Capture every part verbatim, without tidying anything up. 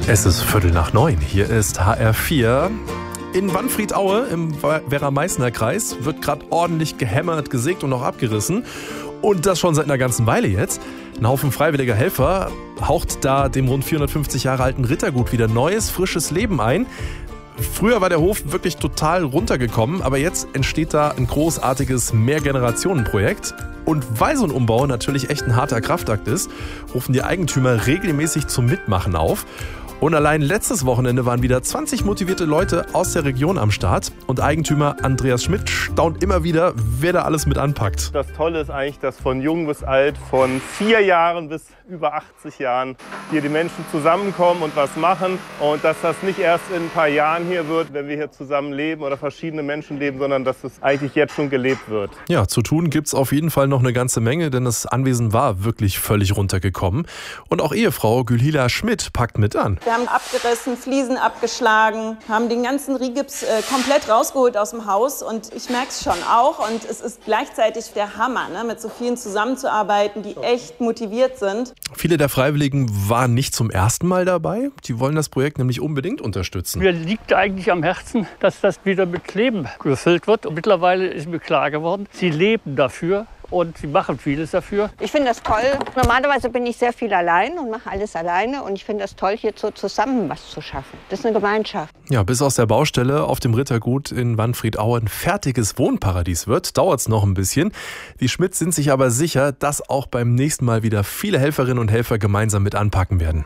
Es ist Viertel nach neun. Hier ist H R vier. In Wanfriedaue im Werra-Meißner-Kreis wird gerade ordentlich gehämmert, gesägt und noch abgerissen. Und das schon seit einer ganzen Weile jetzt. Ein Haufen freiwilliger Helfer haucht da dem rund vierhundertfünfzig Jahre alten Rittergut wieder neues, frisches Leben ein. Früher war der Hof wirklich total runtergekommen, aber jetzt entsteht da ein großartiges Mehrgenerationenprojekt. Und weil so ein Umbau natürlich echt ein harter Kraftakt ist, rufen die Eigentümer regelmäßig zum Mitmachen auf. Und allein letztes Wochenende waren wieder zwanzig motivierte Leute aus der Region am Start. Und Eigentümer Andreas Schmidt staunt immer wieder, wer da alles mit anpackt. Das Tolle ist eigentlich, dass von jung bis alt, von vier Jahren bis über achtzig Jahren hier die Menschen zusammenkommen und was machen. Und dass das nicht erst in ein paar Jahren hier wird, wenn wir hier zusammen leben oder verschiedene Menschen leben, sondern dass es eigentlich jetzt schon gelebt wird. Ja, zu tun gibt's auf jeden Fall noch eine ganze Menge, denn das Anwesen war wirklich völlig runtergekommen. Und auch Ehefrau Gülhila Schmidt packt mit an. Wir haben abgerissen, Fliesen abgeschlagen, haben den ganzen Rigips äh, komplett rausgeholt aus dem Haus und ich merke es schon auch und es ist gleichzeitig der Hammer, ne, mit so vielen zusammenzuarbeiten, die echt motiviert sind. Viele der Freiwilligen waren nicht zum ersten Mal dabei. Die wollen das Projekt nämlich unbedingt unterstützen. Mir liegt eigentlich am Herzen, dass das wieder mit Leben gefüllt wird. Und mittlerweile ist mir klar geworden, sie leben dafür. Und sie machen vieles dafür. Ich finde das toll. Normalerweise bin ich sehr viel allein und mache alles alleine. Und ich finde das toll, hier so zusammen was zu schaffen. Das ist eine Gemeinschaft. Ja, bis aus der Baustelle auf dem Rittergut in Wanfriedaue ein fertiges Wohnparadies wird, dauert es noch ein bisschen. Die Schmidts sind sich aber sicher, dass auch beim nächsten Mal wieder viele Helferinnen und Helfer gemeinsam mit anpacken werden.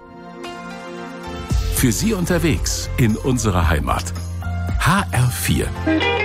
Für Sie unterwegs in unserer Heimat. H R vier.